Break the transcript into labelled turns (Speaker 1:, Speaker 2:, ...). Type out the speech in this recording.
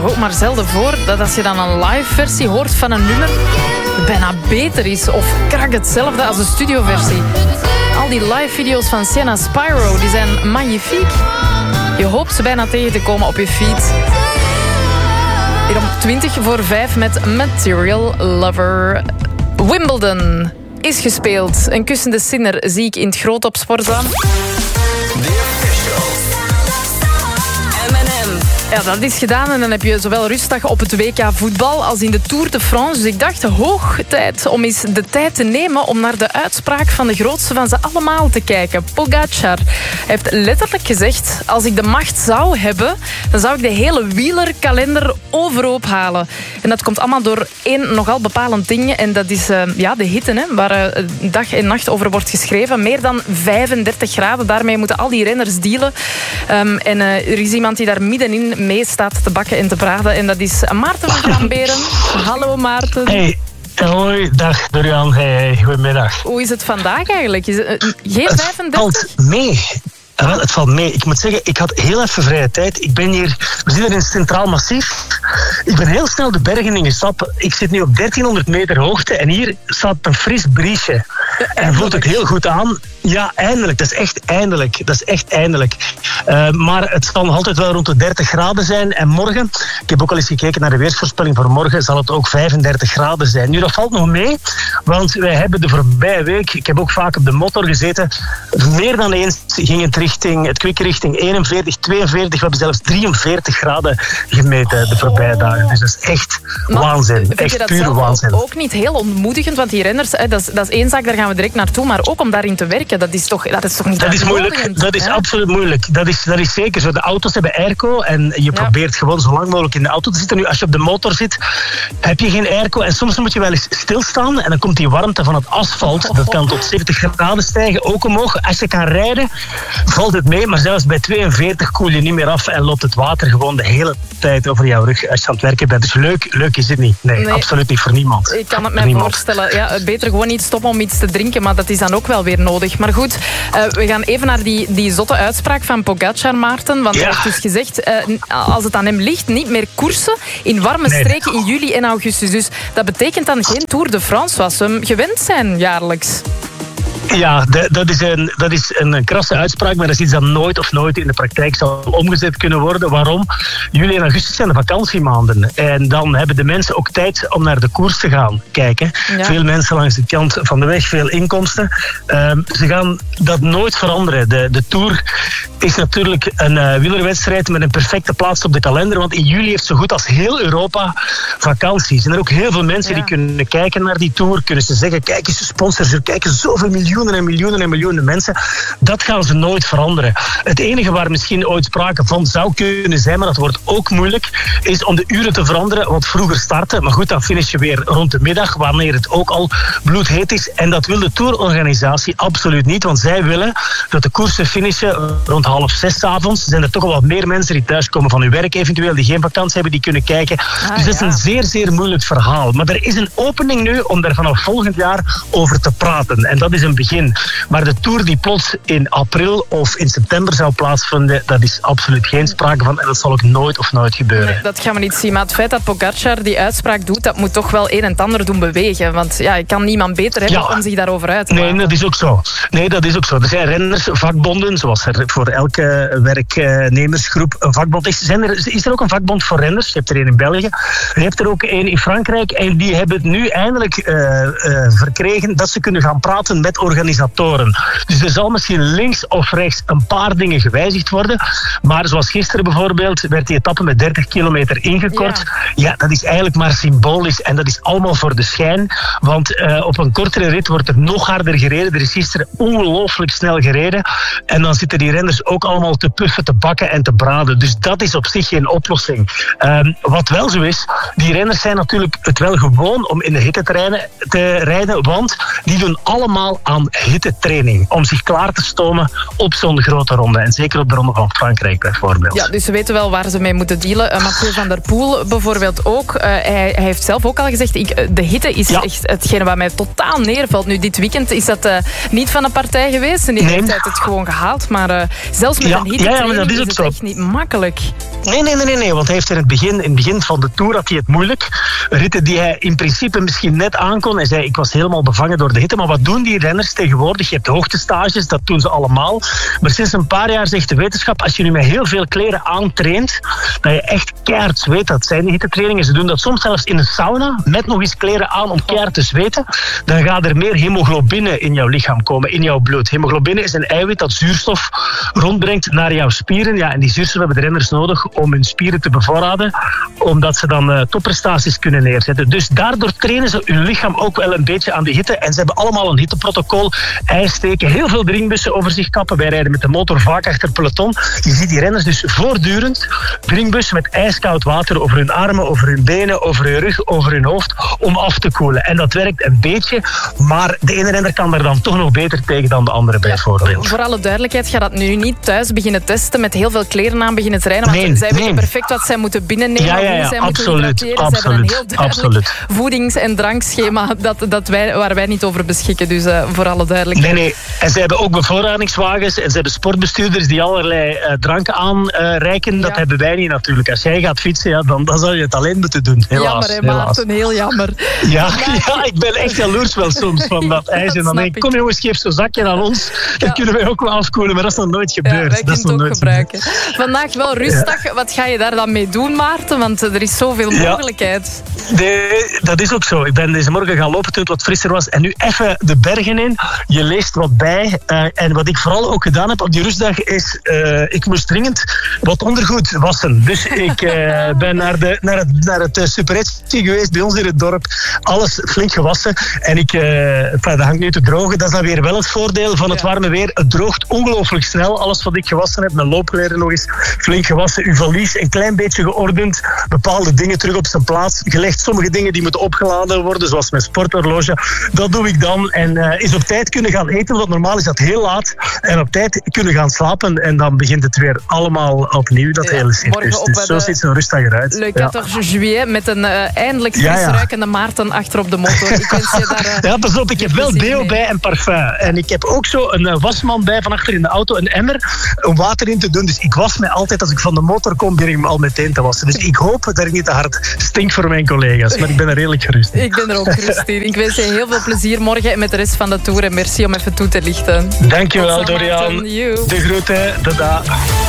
Speaker 1: ook maar zelden voor dat als je dan een live versie hoort van een nummer, het bijna beter is of krak hetzelfde als de studioversie. Al die live video's van Sienna Spyro, die zijn magnifiek. Je hoopt ze bijna tegen te komen op je feed. Hier om 5:20 met Material Lover. Wimbledon is gespeeld. Een kussende Sinner zie ik in het groot op Sportza. Ja, dat is gedaan en dan heb je zowel rustdag op het WK voetbal als in de Tour de France. Dus ik dacht, hoog tijd om eens de tijd te nemen om naar de uitspraak van de grootste van ze allemaal te kijken. Pogačar heeft letterlijk gezegd, als ik de macht zou hebben, dan zou ik de hele wielerkalender overhoop halen. En dat komt allemaal door één nogal bepalend ding en dat is de hitte, hè, waar dag en nacht over wordt geschreven. Meer dan 35 graden, daarmee moeten al die renners dealen. En er is iemand die daar middenin mee staat te bakken en te braden. En dat is Maarten van Gramberen. Hallo Maarten.
Speaker 2: Hey. Hoi, dag Dorian. Hey, goedemiddag.
Speaker 1: Hoe is het vandaag eigenlijk? Geen 35?
Speaker 2: Het valt mee. Wel, het valt mee. Ik moet zeggen, ik had heel even vrije tijd. We zitten in het Centraal Massief. Ik ben heel snel de bergen ingestapt. Ik zit nu op 1300 meter hoogte en hier staat een fris briesje. En voelt het heel goed aan. Ja, eindelijk. Dat is echt eindelijk. Maar het zal nog altijd wel rond de 30 graden zijn. En morgen, ik heb ook al eens gekeken naar de weersvoorspelling voor morgen, zal het ook 35 graden zijn. Nu, dat valt nog mee, want wij hebben de voorbije week, ik heb ook vaak op de motor gezeten, meer dan eens ging het kwik richting 41, 42. We hebben zelfs 43 graden gemeten de voorbije dagen. Dus dat is echt waanzin. Echt pure waanzin.
Speaker 1: Ook niet heel ontmoedigend, want die renners, dat is één zaak, daar gaan we direct naartoe, maar ook om daarin te werken, dat is toch niet...
Speaker 2: Dat is moeilijk. Dat is absoluut moeilijk. Dat is zeker zo. De auto's hebben airco en je probeert gewoon zo lang mogelijk in de auto te zitten. Nu, als je op de motor zit, heb je geen airco en soms moet je wel eens stilstaan en dan komt die warmte van het asfalt, dat kan tot 70 graden stijgen, ook omhoog. Als je kan rijden, valt het mee, maar zelfs bij 42 koel je niet meer af en loopt het water gewoon de hele tijd over jouw rug als je aan het werken bent. Dus leuk is het niet. Nee, absoluut niet voor niemand.
Speaker 1: Ik kan het mij voorstellen. Ja, beter gewoon niet stoppen om iets te drinken, maar dat is dan ook wel weer nodig. Maar goed, we gaan even naar die zotte uitspraak van Pogačar, Maarten. Want hij heeft dus gezegd, als het aan hem ligt, niet meer koersen in warme streken in juli en augustus. Dus dat betekent dan geen Tour de France, zoals we hem gewend zijn jaarlijks.
Speaker 2: Ja, dat is een krasse uitspraak, maar dat is iets dat nooit in de praktijk zal omgezet kunnen worden. Waarom? Juli en augustus zijn de vakantiemaanden. En dan hebben de mensen ook tijd om naar de koers te gaan kijken. Ja. Veel mensen langs de kant van de weg, veel inkomsten. Ze gaan dat nooit veranderen. De Tour is natuurlijk een wielerwedstrijd met een perfecte plaats op de kalender, want in juli heeft zo goed als heel Europa vakantie. Er zijn er ook heel veel mensen die kunnen kijken naar die Tour. Kunnen ze zeggen, kijk eens, de sponsors, er kijken zoveel miljoenen mensen. Dat gaan ze nooit veranderen. Het enige waar misschien ooit sprake van zou kunnen zijn, maar dat wordt ook moeilijk, is om de uren te veranderen, wat vroeger starten. Maar goed, dan finish je weer rond de middag, wanneer het ook al bloedheet is. En dat wil de tourorganisatie absoluut niet, want zij willen dat de koersen finishen rond 5:30 'avonds. Er zijn er toch al wat meer mensen die thuiskomen van hun werk, eventueel, die geen vakantie hebben, die kunnen kijken. Dus dat is een zeer, zeer moeilijk verhaal. Maar er is een opening nu om daar vanaf volgend jaar over te praten. En dat is een begin. Maar de Tour die plots in april of in september zou plaatsvinden, dat is absoluut geen sprake van en dat zal ook nooit gebeuren.
Speaker 1: Nee, dat gaan we niet zien. Maar het feit dat Pogačar die uitspraak doet, dat moet toch wel een en ander doen bewegen. Want ja, ik kan niemand beter hebben om zich daarover uit te laten.
Speaker 2: Nee, dat is ook zo. Er zijn renners, vakbonden, zoals er voor elke werknemersgroep een vakbond is. Is er ook een vakbond voor renners? Je hebt er een in België. Je hebt er ook een in Frankrijk. En die hebben het nu eindelijk verkregen dat ze kunnen gaan praten met organisatoren. Dus er zal misschien links of rechts een paar dingen gewijzigd worden. Maar zoals gisteren bijvoorbeeld werd die etappe met 30 kilometer ingekort. Ja, dat is eigenlijk maar symbolisch. En dat is allemaal voor de schijn. Want op een kortere rit wordt er nog harder gereden. Er is gisteren ongelooflijk snel gereden. En dan zitten die renners ook allemaal te puffen, te bakken en te braden. Dus dat is op zich geen oplossing. Wat wel zo is, die renners zijn natuurlijk het wel gewoon om in de hitte te rijden. Want die doen allemaal aan aan hittetraining. Om zich klaar te stomen op zo'n grote ronde. En zeker op de ronde van Frankrijk bijvoorbeeld.
Speaker 1: Ja, dus ze weten wel waar ze mee moeten dealen. Mathieu van der Poel bijvoorbeeld ook. Hij heeft zelf ook al gezegd, de hitte is echt hetgene wat mij totaal neervalt. Nu, dit weekend is dat niet van een partij geweest. En die heeft het gewoon gehaald. Maar zelfs met een hittetraining
Speaker 2: dat is
Speaker 1: het
Speaker 2: zo.
Speaker 1: echt niet makkelijk.
Speaker 2: Nee, want hij heeft in het begin van de Tour had hij het moeilijk. Ritten die hij in principe misschien net aankon. Hij zei, ik was helemaal bevangen door de hitte. Maar wat doen die renners tegenwoordig? Je hebt hoogtestages, dat doen ze allemaal. Maar sinds een paar jaar zegt de wetenschap, als je nu met heel veel kleren aantraint, dat je echt keihard zweet. Dat zijn die hittetrainingen. Ze doen dat soms zelfs in een sauna, met nog eens kleren aan om keihard te zweten. Dan gaat er meer hemoglobine in jouw lichaam komen, in jouw bloed. Hemoglobine is een eiwit dat zuurstof rondbrengt naar jouw spieren. Ja, en die zuurstof hebben de renners nodig om hun spieren te bevoorraden, omdat ze dan topprestaties kunnen neerzetten. Dus daardoor trainen ze hun lichaam ook wel een beetje aan de hitte. En ze hebben allemaal een hitteprotocol. IJsteken, heel veel drinkbussen over zich kappen. Wij rijden met de motor vaak achter peloton. Je ziet die renners dus voortdurend drinkbussen met ijskoud water over hun armen, over hun benen, over hun rug, over hun hoofd, om af te koelen. En dat werkt een beetje, maar de ene renner kan er dan toch nog beter tegen dan de andere bijvoorbeeld.
Speaker 1: Voor alle duidelijkheid, gaat dat nu niet thuis beginnen testen met heel veel kleren aan beginnen trainen. Want zij weten perfect wat zij moeten binnennemen, hoe zij moeten hydrateren. Ze hebben een heel duidelijk voedings- en drankschema waar wij niet over beschikken. Dus voor alle duidelijkheid.
Speaker 2: Nee. En ze hebben ook bevoorradingswagens en ze hebben sportbestuurders die allerlei dranken aanreiken. Dat hebben wij niet natuurlijk. Als jij gaat fietsen, dan zou je het alleen moeten doen. Helaas.
Speaker 1: Jammer, hè, Maarten, heel jammer.
Speaker 2: Ja, ik ben echt jaloers wel soms van dat ijs. En dan denk ik, kom jongens, geef zo'n zakje aan ons. Dan kunnen wij ook wel afkoelen, maar dat is nog nooit gebeurd.
Speaker 1: Ja, wij kunnen het ook gebruiken. Vandaag wel rustdag. Wat ga je daar dan mee doen, Maarten? Want er is zoveel mogelijkheid.
Speaker 2: Dat is ook zo. Ik ben deze morgen gaan lopen toen het wat frisser was. En nu even de bergen in. Je leest wat bij. En wat ik vooral ook gedaan heb op die rustdag is, ik moest dringend wat ondergoed wassen. Dus ik ben naar het superetje geweest bij ons in het dorp. Alles flink gewassen. En dat hangt nu te drogen. Dat is dan weer wel het voordeel van het warme weer. Het droogt ongelooflijk snel. Alles wat ik gewassen heb, mijn loopkleren nog eens flink gewassen. Uw valies een klein beetje geordend. Bepaalde dingen terug op zijn plaats gelegd. Sommige dingen die moeten opgeladen worden, zoals mijn sporthorloge. Dat doe ik dan. En is op tijd kunnen gaan eten, want normaal is dat heel laat. En op tijd kunnen gaan slapen. En dan begint het weer allemaal opnieuw, dat hele circus. Dus zo ziet zo'n rustdag eruit.
Speaker 1: Le 14 juillet met een eindelijk fris ruikende Maarten achter op de motor. Ik wens je daar...
Speaker 2: pas op, ik heb wel deo bij en parfum. En ik heb ook zo een wasman bij van achter in de auto, een emmer om water in te doen. Dus ik was mij altijd, als ik van de motor kom, begin ik me al meteen te wassen. Dus ik hoop dat ik niet te hard stink voor mijn collega's. Maar ik ben er redelijk gerust in.
Speaker 1: Ik ben er ook gerust in. Ik wens je heel veel plezier morgen met de rest van de Tour. En merci om even toe te lichten.
Speaker 2: Dankjewel, Dorian. De groeten. Dada.